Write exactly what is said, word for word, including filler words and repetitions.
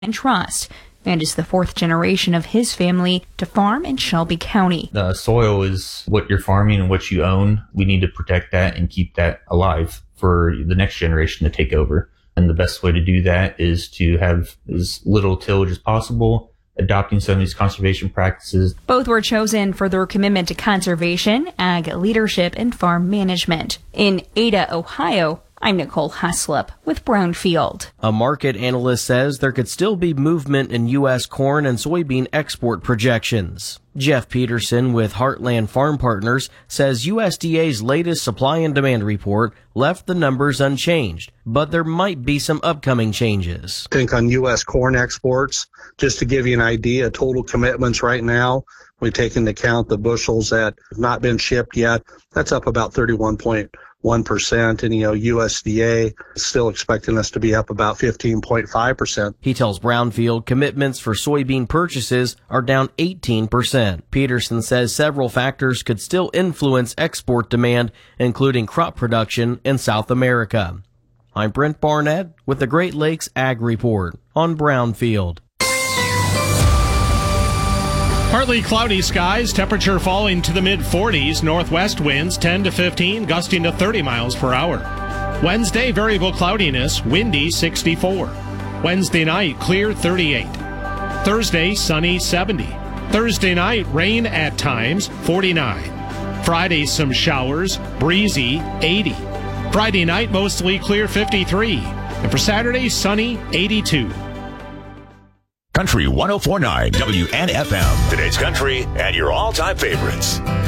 and trust, and is the fourth generation of his family to farm in Shelby County. The soil is what you're farming and what you own. We need to protect that and keep that alive for the next generation to take over. And the best way to do that is to have as little tillage as possible, adopting some of these conservation practices. Both were chosen for their commitment to conservation, ag leadership, and farm management. In Ada, Ohio, I'm Nicole Haslip with Brownfield. A market analyst says there could still be movement in U S corn and soybean export projections. Jeff Peterson with Heartland Farm Partners says U S D A's latest supply and demand report left the numbers unchanged, but there might be some upcoming changes. I think on U S corn exports, just to give you an idea, total commitments right now, we take into account the bushels that have not been shipped yet. That's up about thirty-one point one percent, and you know, U S D A is still expecting us to be up about fifteen point five percent. He tells Brownfield commitments for soybean purchases are down eighteen percent. Peterson says several factors could still influence export demand, including crop production in South America. I'm Brent Barnett with the Great Lakes Ag Report on Brownfield. Partly cloudy skies, temperature falling to the mid forties, northwest winds ten to fifteen, gusting to thirty miles per hour. Wednesday, variable cloudiness, windy sixty-four. Wednesday night, clear thirty-eight. Thursday, sunny seventy. Thursday night, rain at times, forty-nine. Friday, some showers, breezy, eighty. Friday night, mostly clear, fifty-three. And for Saturday, sunny, eighty-two. Country one oh four point nine W N F M. Today's country and your all-time favorites.